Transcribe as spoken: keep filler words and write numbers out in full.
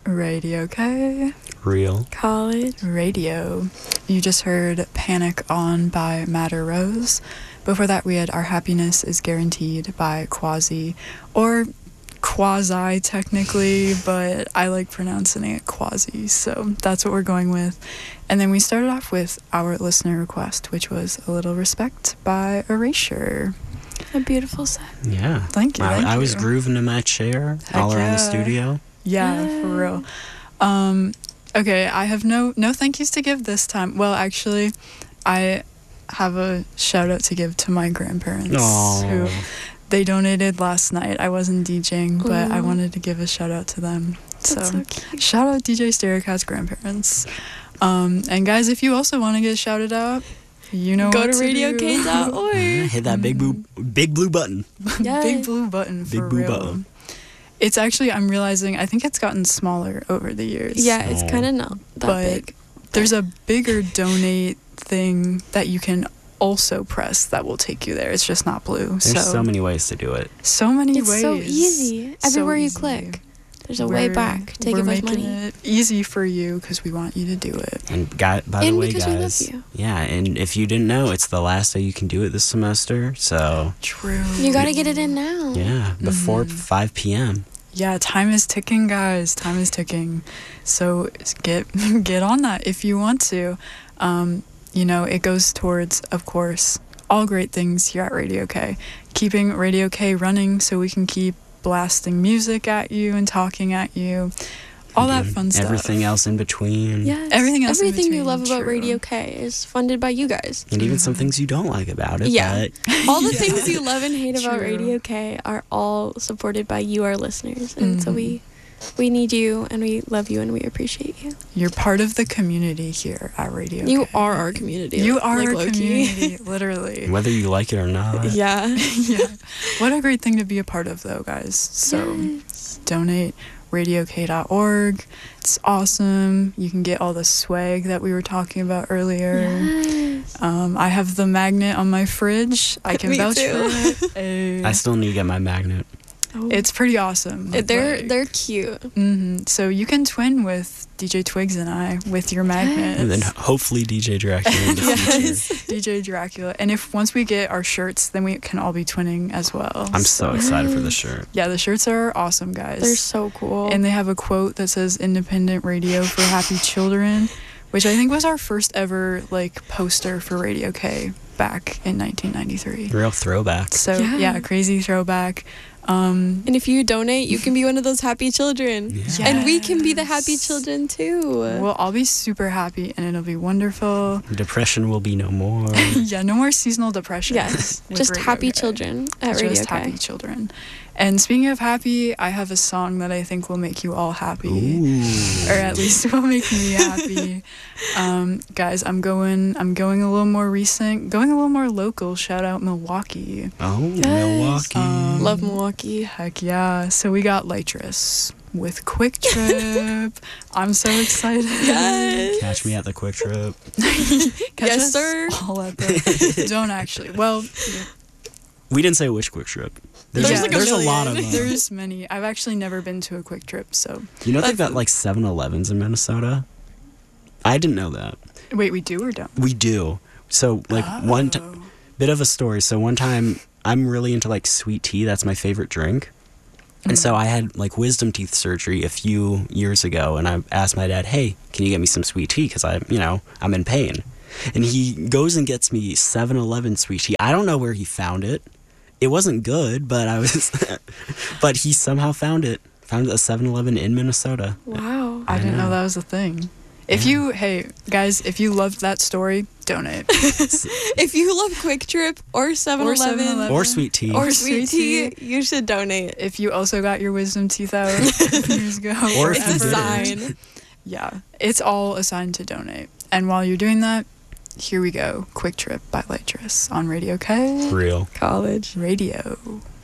Radio K. Real. College. Radio. You just heard Panic On by Madder Rose. Before that, we had Our Happiness is Guaranteed by Quasi, or Quasi technically, but I like pronouncing it Quasi, so that's what we're going with. And then we started off with our listener request, which was A Little Respect by Erasure. A beautiful set. Yeah. Thank you. I, thank I you. was grooving in my chair Heck all around yeah. the studio. Yeah, Yeah. for real. Um, okay, I have no no thank yous to give this time. Well, actually, I have a shout out to give to my grandparents Aw. who they donated last night. I wasn't DJing, but I Aw. wanted to give a shout out to them. That's so cute. Shout out D J Stereocat's grandparents. Um, and guys, if you also want to get shouted out, you know Go what to to radio do. k dot org. Hit that big blue, big blue button. Yes. Big blue button for Big blue real. button. It's actually, I'm realizing, I think it's gotten smaller over the years. Yeah, it's Oh. kind of not that but big. there's a bigger donate thing that you can also press that will take you there. It's just not blue. There's so, so many ways to do it. so many It's ways. so easy. So Everywhere you easy. click, there's a way We're- back to we're give us making money. it easy for you because we want you to do it. And guy, by And the way, because we love guys, you. yeah, and if you didn't know, it's the last day you can do it this semester. So True. You got to get it in now. yeah, before Mhm. five p.m. Yeah, time is ticking, guys. Time is ticking. So get get on that if you want to. Um, you know, it goes towards, of course, all great things here at Radio K. Keeping Radio K running so we can keep blasting music at you and talking at you. All that And fun stuff. Everything else in between. Yes. Everything else in Everything you between, love about true. Radio K is funded by you guys. And even some things you don't like about it. Yeah. But All the Yeah. things you love and hate about True. Radio K are all supported by you, our listeners. And so Mhm. we we need you and we love you and we appreciate you. You're part of the community here at Radio You K. are our community. You are like our low-key. community, literally. whether you like it or not. Yeah. Yeah. What a great thing to be a part of, though, guys. So Yes. donate radio k dot org. It's awesome. You can get all the swag that we were talking about earlier. Yes. Um, I have the magnet on my fridge. I can Me vouch too. for it. Hey. I still need to get my magnet. Oh. It's pretty awesome. they're Like, they're cute. mhm. So you can twin with D J Twigs and I with your magnet. And then hopefully D J Dracula in the future. Yes. D J Dracula. And if once we get our shirts, then we can all be twinning as well. I'm so excited for the shirt. Yeah, the shirts are awesome, guys. They're so cool. And they have a quote that says independent radio for happy children, which I think was our first ever like poster for Radio K back in nineteen ninety-three. Real throwback. So Yeah. yeah, crazy throwback. Um, And if you donate, you can be one of those happy children. Yeah. And we can be the happy Yes. children too. well, I'll be super happy and it'll be wonderful. Depression will be no more. Yeah, no more seasonal depression. Yes. with Just Radio happy K. children at Just Radio happy K. children. And speaking of happy, I have a song that I think will make you all happy. Ooh. Or at least will make me happy. Um, guys, I'm going I'm going a little more recent, going a little more local. Shout out Milwaukee. Oh, Yes. Milwaukee. Um, Love Milwaukee. Heck yeah. So we got Lightress with Quick Trip. I'm so excited. Yes. Catch me at the Quick Trip. Catch Yes, us sir. all at the don't actually. Well, We didn't say which Quick Trip. There's, There's a, like a there's a million. lot of them. there's many. I've actually never been to a Quick Trip, so You know they've That's- got like seven elevens in Minnesota? I didn't know that. wait, we do or don't? We do. So like one t- Oh. bit of a story. So one time I'm really into like sweet tea. That's my favorite drink. And so I had like wisdom teeth surgery a few years ago, and I asked my dad, "Hey, can you get me some sweet tea? Because I, you know, I'm in pain." And he goes and gets me seven eleven sweet tea. I don't know where he found it. It wasn't good, but I was, but he somehow found it. Found a seven eleven in Minnesota. Wow. I I didn't know. know. that was a thing. If Yeah. you, hey guys, if you loved that story, donate. If you love Quick Trip or seven eleven seven-Eleven. Or sweet tea. or Or Sweet Sweet Tea, you should donate. If you also got your wisdom teeth out a few years ago, Or if It's a you whatever. didn't. sign. Yeah, it's all a sign to donate. And while you're doing that, here we go. Quick Trip by Lightress on Radio K. Real. College. Radio.